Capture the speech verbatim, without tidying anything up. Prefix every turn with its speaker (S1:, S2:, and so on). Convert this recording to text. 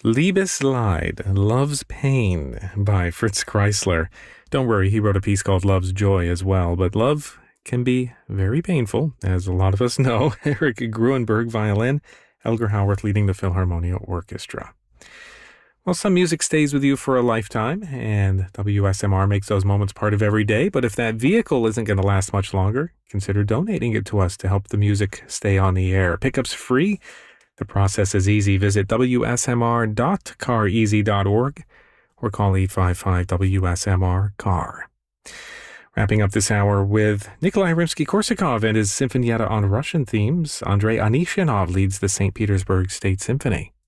S1: Liebesleid, Love's Pain by Fritz Kreisler. Don't worry, he wrote a piece called Love's Joy as well, but love can be very painful, as a lot of us know. Eric Gruenberg, violin, Elgar Howarth leading the Philharmonia Orchestra. Well, some music stays with you for a lifetime, and W S M R makes those moments part of every day, but if that vehicle isn't going to last much longer, consider donating it to us to help the music stay on the air. Pickup's free. The process is easy. Visit W S M R dot car easy dot org or call eight five five W S M R C A R. Wrapping up this hour with Nikolai Rimsky-Korsakov and his Sinfonietta on Russian themes. Andrei Anishinov leads the Saint Petersburg State Symphony.